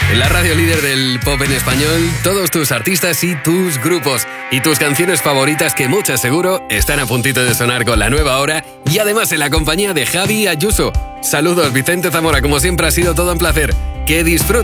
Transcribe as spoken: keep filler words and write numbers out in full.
En la radio líder del pop en español, todos tus artistas y tus grupos. Y tus canciones favoritas que muchas seguro están a puntito de sonar con la nueva hora. Y además en la compañía de Javi Ayuso. Saludos, Vicente Zamora. Como siempre ha sido todo un placer. Que disfrutes.